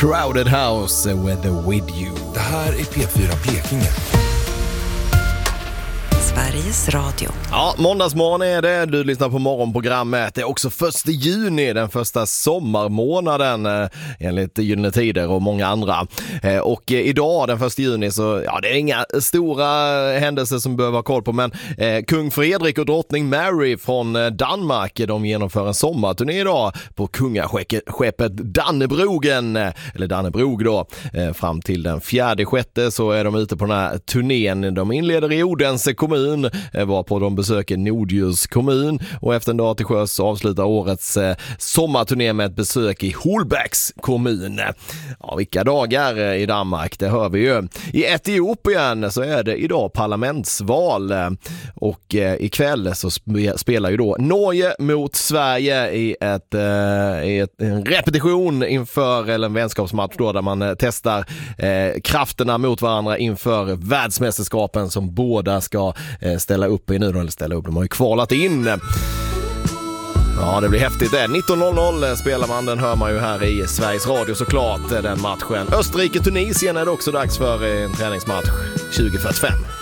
Crowded House, Weather With You. Det här är P4 Blekinge. Sveriges Radio. Ja, måndagsmorgon är det. Du lyssnar på morgonprogrammet. Det är också 1 juni, den första sommarmånaden enligt Gyllene Tider och många andra. Och idag, den 1 juni, så ja, det är inga stora händelser som behöver ha koll på, men kung Fredrik och drottning Mary från Danmark, de genomför en sommarturné idag på kungaskeppet Dannebrogen, eller Dannebrog då, fram till den 4/6 så är de ute på den här turnén. De inleder i Odense kommun, var på de besöker Nordljus kommun, och efter en dag till sjöss avslutar årets sommarturné med ett besök i Holbäcks kommun. Ja, vilka dagar i Danmark, det hör vi ju. I Etiopien så är det idag parlamentsval, och ikväll så spelar ju då Norge mot Sverige i en repetition inför, eller en vänskapsmatch då, där man testar krafterna mot varandra inför världsmästerskapen som båda ska ställa upp i nu, eller ställa upp, de har ju kvalat in. Ja, det blir häftigt det. 19.00 spelar man, den hör man ju här i Sveriges Radio såklart, den matchen. Österrike-Tunisien är det också dags för en träningsmatch 2045.